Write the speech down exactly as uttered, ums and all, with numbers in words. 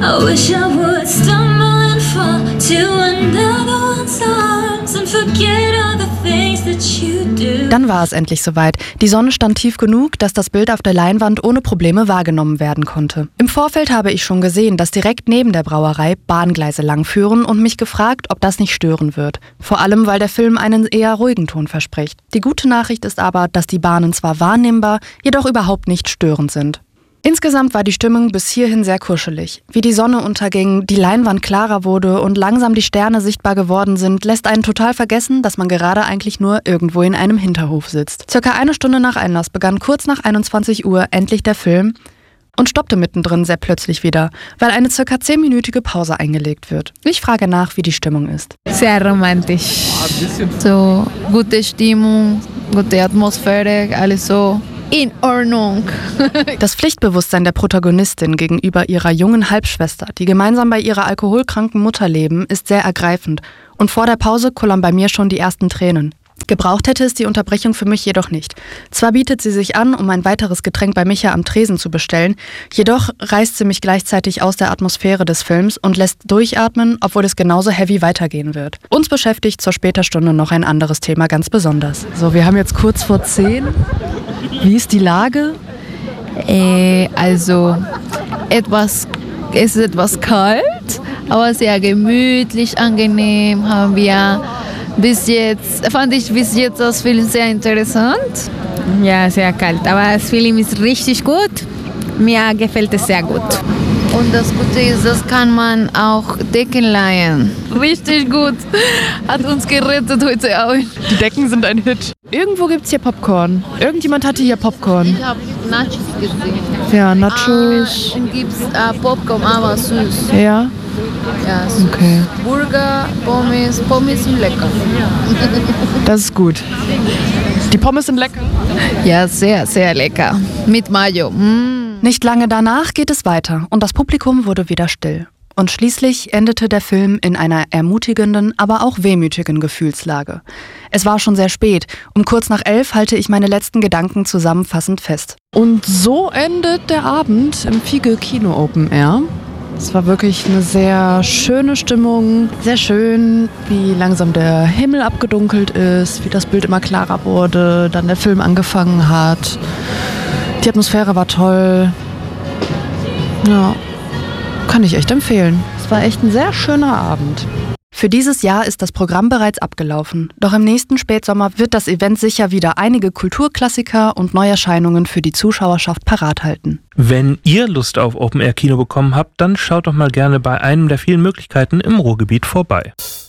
I wish I would stumble and fall to another one's arms and forget all the things that you do. Dann war es endlich soweit. Die Sonne stand tief genug, dass das Bild auf der Leinwand ohne Probleme wahrgenommen werden konnte. Im Vorfeld habe ich schon gesehen, dass direkt neben der Brauerei Bahngleise langführen und mich gefragt, ob das nicht stören wird. Vor allem, weil der Film einen eher ruhigen Ton verspricht. Die gute Nachricht ist aber, dass die Bahnen zwar wahrnehmbar, jedoch überhaupt nicht störend sind. Insgesamt war die Stimmung bis hierhin sehr kuschelig. Wie die Sonne unterging, die Leinwand klarer wurde und langsam die Sterne sichtbar geworden sind, lässt einen total vergessen, dass man gerade eigentlich nur irgendwo in einem Hinterhof sitzt. Circa eine Stunde nach Einlass begann kurz nach einundzwanzig Uhr endlich der Film und stoppte mittendrin sehr plötzlich wieder, weil eine circa zehnminütige Pause eingelegt wird. Ich frage nach, wie die Stimmung ist. Sehr romantisch. So gute Stimmung, gute Atmosphäre, alles so in Ordnung. Das Pflichtbewusstsein der Protagonistin gegenüber ihrer jungen Halbschwester, die gemeinsam bei ihrer alkoholkranken Mutter leben, ist sehr ergreifend. Und vor der Pause kullern bei mir schon die ersten Tränen. Gebraucht hätte es die Unterbrechung für mich jedoch nicht. Zwar bietet sie sich an, um ein weiteres Getränk bei Micha am Tresen zu bestellen, jedoch reißt sie mich gleichzeitig aus der Atmosphäre des Films und lässt durchatmen, obwohl es genauso heavy weitergehen wird. Uns beschäftigt zur später Stunde noch ein anderes Thema ganz besonders. So, wir haben jetzt kurz vor zehn. Wie ist die Lage? Äh, also etwas, es ist etwas kalt, aber sehr gemütlich, angenehm. Haben wir bis jetzt, fand ich bis jetzt das Film sehr interessant. Ja, sehr kalt, aber das Film ist richtig gut. Mir gefällt es sehr gut. Und das Gute ist, das kann man auch Decken leihen. Richtig gut. Hat uns gerettet heute Abend. Die Decken sind ein Hit. Irgendwo gibt's hier Popcorn. Irgendjemand hatte hier Popcorn. Ich habe Nachos gesehen. Ja, Nachos. Ah, und gibt's äh, Popcorn, aber süß. Ja? Ja, süß. Okay. Burger, Pommes, Pommes sind lecker. Das ist gut. Die Pommes sind lecker? Ja, sehr, sehr lecker. Mit Mayo. Mm. Nicht lange danach geht es weiter und das Publikum wurde wieder still. Und schließlich endete der Film in einer ermutigenden, aber auch wehmütigen Gefühlslage. Es war schon sehr spät. Um kurz nach elf halte ich meine letzten Gedanken zusammenfassend fest. Und so endet der Abend im Fiege Kino Open Air. Es war wirklich eine sehr schöne Stimmung. Sehr schön, wie langsam der Himmel abgedunkelt ist, wie das Bild immer klarer wurde, dann der Film angefangen hat. Die Atmosphäre war toll. Ja, kann ich echt empfehlen. Es war echt ein sehr schöner Abend. Für dieses Jahr ist das Programm bereits abgelaufen. Doch im nächsten Spätsommer wird das Event sicher wieder einige Kulturklassiker und Neuerscheinungen für die Zuschauerschaft parat halten. Wenn ihr Lust auf Open-Air-Kino bekommen habt, dann schaut doch mal gerne bei einem der vielen Möglichkeiten im Ruhrgebiet vorbei.